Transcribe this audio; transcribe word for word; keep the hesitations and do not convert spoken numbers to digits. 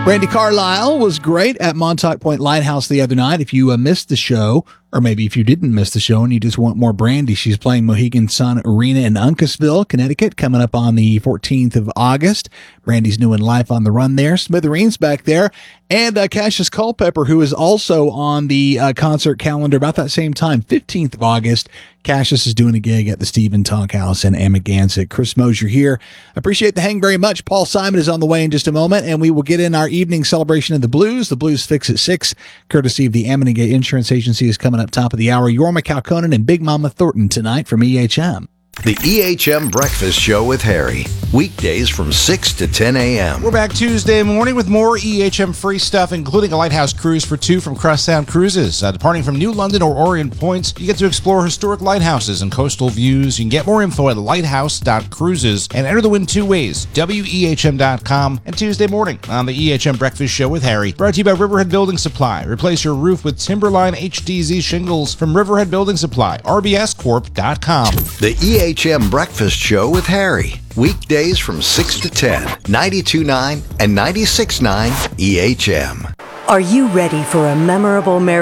Brandi Carlile was great at Montauk Point Lighthouse the other night. If you uh, missed the show, or maybe if you didn't miss the show and you just want more Brandi, she's playing Mohegan Sun Arena in Uncasville, Connecticut, coming up on the fourteenth of August. Brandi's new in Life on the Run there. Smithereens back there. And uh, Cassius Culpepper, who is also on the uh, concert calendar about that same time, fifteenth of August. Cassius is doing a gig at the Stephen Tonk House in Amagansett. Chris Mosier here. Appreciate the hang very much. Paul Simon is on the way in just a moment, and we will get in our evening celebration of the blues. The Blues Fix at six, courtesy of the Ammonigate Insurance Agency, is coming up top of the hour. Yorma Calconen and Big Mama Thornton tonight from E H M. The E H M Breakfast Show with Harry. Weekdays from six to ten a.m. We're back Tuesday morning with more E H M free stuff, including a lighthouse cruise for two from Crosstown Cruises. Uh, departing from New London or Orient Points, you get to explore historic lighthouses and coastal views. You can get more info at lighthouse dot cruises and enter the win two ways, W E H M dot com and Tuesday morning on the E H M Breakfast Show with Harry. Brought to you by Riverhead Building Supply. Replace your roof with Timberline H D Z shingles from Riverhead Building Supply, R B S corp dot com. The E H M Breakfast Show with Harry. Weekdays from six to ten, ninety-two point nine and ninety-six point nine E H M. Are you ready for a memorable marriage?